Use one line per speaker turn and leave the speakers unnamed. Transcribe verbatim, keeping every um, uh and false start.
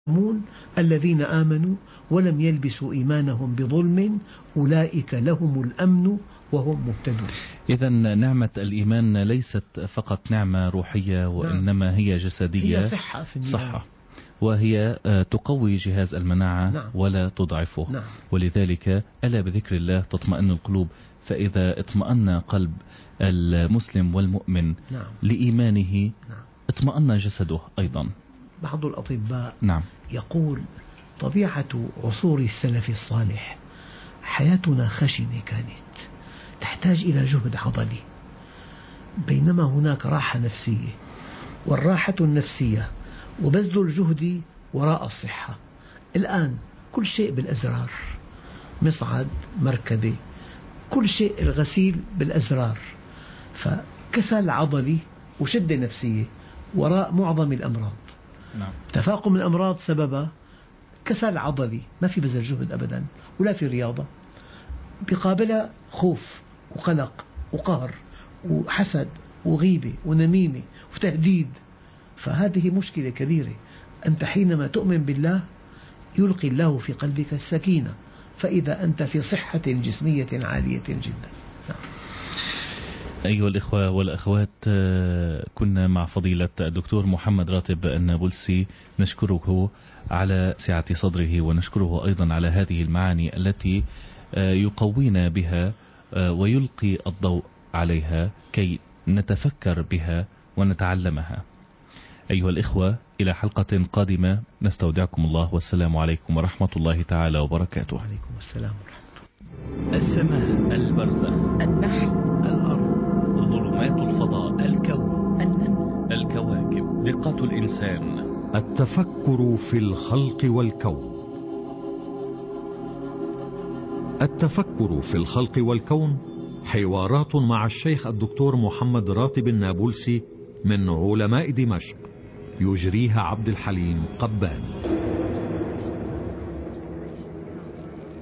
الذين آمنوا ولم يلبسوا إيمانهم بظلم أولئك لهم الأمن وهم مهتدون.
إذن نعمة الإيمان ليست فقط نعمة روحية وإنما هي جسدية،
هي صحة في النهاية.
صحة، وهي تقوي جهاز المناعة
نعم.
ولا تضعفه.
نعم.
ولذلك ألا بذكر الله تطمئن القلوب، فإذا اطمأن قلب المسلم والمؤمن
نعم.
لإيمانه
نعم.
اطمأن جسده أيضا.
بعض الأطباء
نعم.
يقول طبيعة عصور السلف الصالح حياتنا خشنة كانت تحتاج إلى جهد عضلي، بينما هناك راحة نفسية، والراحة النفسية وبذل الجهد وراء الصحة. الآن كل شيء بالأزرار، مصعد، مركبة، كل شيء الغسيل بالأزرار، فكسل عضلي وشدة نفسية وراء معظم الأمراض.
نعم.
تفاقم الأمراض سببها كسل عضلي، ما في بذل جهد أبدا ولا في رياضة، بقابلها خوف وقلق وقهر وحسد وغيبة ونميمة وتهديد. فهذه مشكلة كبيرة. أنت حينما تؤمن بالله يلقي الله في قلبك السكينة، فإذا أنت في صحة جسمية عالية جدا.
أيها الإخوة والأخوات، كنا مع فضيلة الدكتور محمد راتب النابلسي، نشكره على سعة صدره ونشكره أيضا على هذه المعاني التي يقوينا بها ويلقي الضوء عليها كي نتفكر بها ونتعلمها. أيها الإخوة، إلى حلقة قادمة نستودعكم الله، والسلام عليكم ورحمة الله تعالى وبركاته.
وعليكم السلام ورحمة الله.
السماء، البرزخ،
النحل،
الأرض، ظلمات الفضاء،
الكون، النمل،
الكواكب، دقة الإنسان،
التفكر في الخلق والكون. التفكر في الخلق والكون حوارات مع الشيخ الدكتور محمد راتب النابلسي من علماء دمشق، يجريها عبد الحليم قبان.